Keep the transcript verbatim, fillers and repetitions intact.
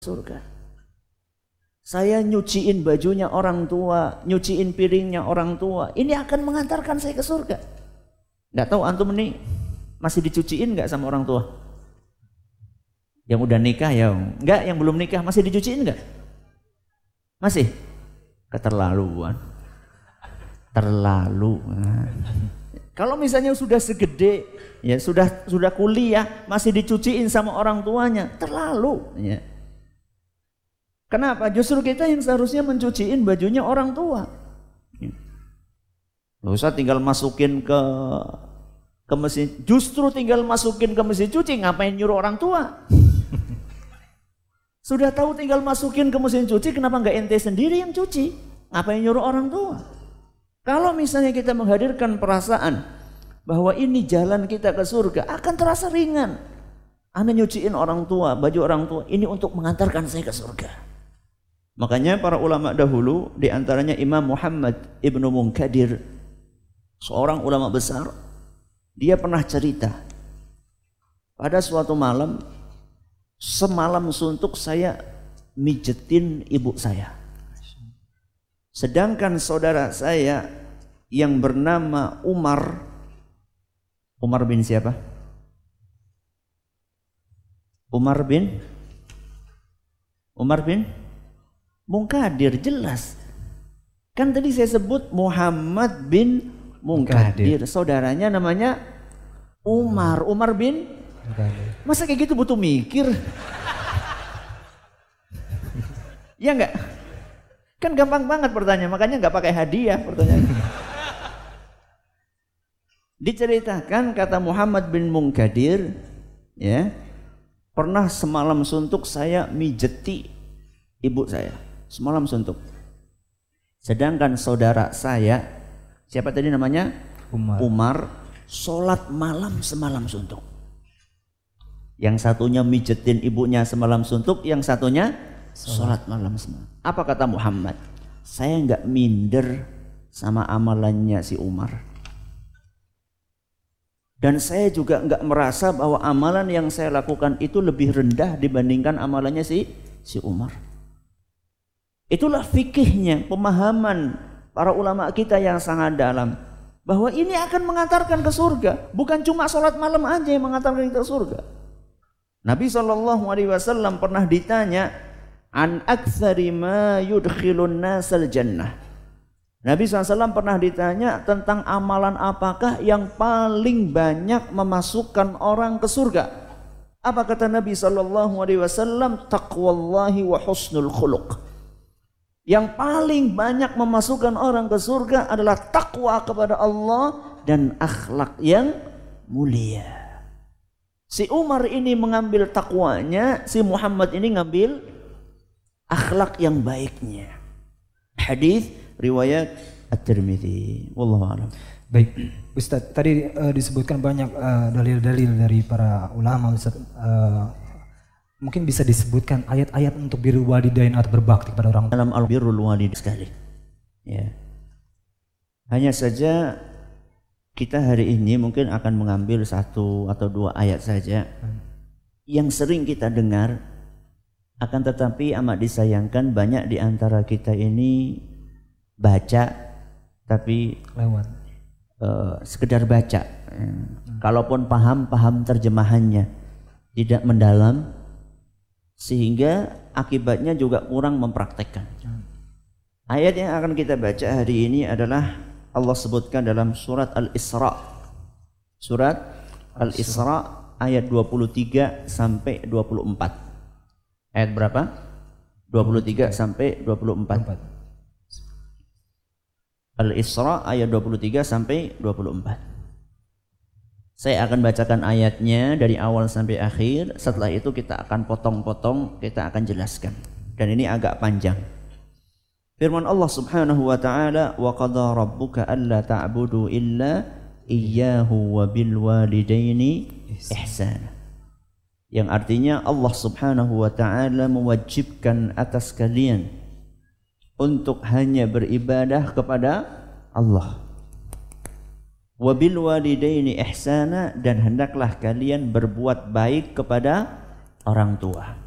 surga. Saya nyuciin bajunya orang tua, nyuciin piringnya orang tua, ini akan mengantarkan saya ke surga. Nggak tahu antum ini masih dicuciin nggak sama orang tua? Yang udah nikah ya, nggak, yang belum nikah masih dicuciin nggak? Masih? Keterlaluan. Terlalu. Nah. Kalau misalnya sudah segede, ya sudah sudah kuliah masih dicuciin sama orang tuanya, terlalu. Ya. Kenapa? Justru kita yang seharusnya mencuciin bajunya orang tua. Nggak usah tinggal masukin ke ke mesin. Justru tinggal masukin ke mesin cuci, ngapain nyuruh orang tua? Sudah tahu tinggal masukin ke mesin cuci, kenapa nggak ente sendiri yang cuci? Ngapain nyuruh orang tua? Kalau misalnya kita menghadirkan perasaan bahwa ini jalan kita ke surga, akan terasa ringan. Anda nyuciin orang tua, baju orang tua, ini untuk mengantarkan saya ke surga. Makanya para ulama dahulu, diantaranya Imam Muhammad ibnu Munkadir, seorang ulama besar, dia pernah cerita, pada suatu malam, semalam suntuk saya mijetin ibu saya. Sedangkan saudara saya yang bernama Umar, Umar bin siapa? Umar bin Umar bin Munkadir, jelas. Kan tadi saya sebut Muhammad bin Munkadir, saudaranya namanya Umar, Umar bin Munkadir. Masa kayak gitu butuh mikir? Ya enggak? Kan gampang banget pertanyaan, makanya enggak pakai hadiah pertanyaan. Diceritakan kata Muhammad bin Munkadir, ya, pernah semalam suntuk saya mijeti ibu saya. Semalam suntuk. Sedangkan saudara saya, siapa tadi namanya? Umar. Umar, sholat malam semalam suntuk. Yang satunya mijetin ibunya semalam suntuk, yang satunya sholat malam semalam. Apa kata Muhammad? Saya nggak minder sama amalannya si Umar. Dan saya juga nggak merasa bahwa amalan yang saya lakukan itu lebih rendah dibandingkan amalannya si si Umar. Itulah fikihnya, pemahaman para ulama kita yang sangat dalam, bahwa ini akan mengantarkan ke surga. Bukan cuma sholat malam aja yang mengantarkan kita ke surga. Nabi shallallahu alaihi wasallam pernah ditanya, an aktsari ma yudkhilun nasal jannah. Nabi shallallahu alaihi wasallam pernah ditanya tentang amalan apakah yang paling banyak memasukkan orang ke surga. Apa kata Nabi shallallahu alaihi wasallam? Taqwallahi wa husnul khuluq. Yang paling banyak memasukkan orang ke surga adalah takwa kepada Allah dan akhlak yang mulia. Si Umar ini mengambil takwanya, si Muhammad ini ngambil akhlak yang baiknya. Hadis riwayat At-Tirmidzi. Wallahu a'lam. Baik, Ustaz, tadi uh, disebutkan banyak uh, dalil-dalil dari para ulama, Ustaz. Uh, Mungkin bisa disebutkan ayat-ayat untuk birrul walidain atau berbakti kepada orang tua. Dalam al-birrul walidain sekali. Ya. Hanya saja kita hari ini mungkin akan mengambil satu atau dua ayat saja hmm. yang sering kita dengar, akan tetapi amat disayangkan banyak di antara kita ini baca tapi lewat. Uh, sekedar baca. Hmm. Kalaupun paham, paham terjemahannya, tidak mendalam. Sehingga akibatnya juga kurang mempraktekkan. Ayat yang akan kita baca hari ini adalah Allah sebutkan dalam surat Al-Isra. Surat Al-Isra ayat dua puluh tiga sampai dua puluh empat. Ayat berapa? dua puluh tiga sampai dua puluh empat. Al-Isra ayat dua puluh tiga sampai dua puluh empat. Saya akan bacakan ayatnya dari awal sampai akhir. Setelah itu kita akan potong-potong, kita akan jelaskan. Dan ini agak panjang. Firman Allah Subhanahu wa taala, "Wa qada rabbuka alla ta'budu illa iyyahu wa bil walidaini ihsana." Yang artinya Allah Subhanahu wa taala mewajibkan atas kalian untuk hanya beribadah kepada Allah. Wabil walidaini ihsana, dan hendaklah kalian berbuat baik kepada orang tua.